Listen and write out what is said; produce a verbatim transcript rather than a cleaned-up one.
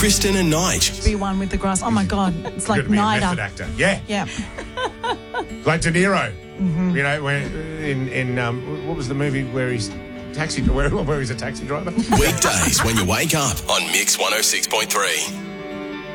Kristen and Nige. Be one with the grass. Oh, my God. It's like You've got to be a Nida. method actor. Yeah. Yeah. Like De Niro. Mm-hmm. You know, when in, in um, what was the movie where he's taxi where, where he's a taxi driver? Weekdays when you wake up on Mix one oh six point three.